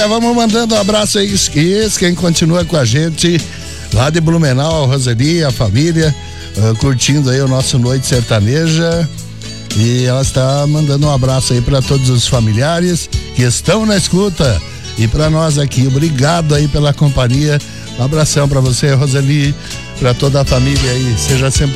Vamos mandando um abraço aí, quem continua com a gente lá de Blumenau, a Roseli, a família, curtindo aí o nosso Noite Sertaneja. E ela está mandando um abraço aí para todos os familiares que estão na escuta. E para nós aqui, obrigado aí pela companhia. Um abração para você, Roseli, para toda a família aí. Seja sempre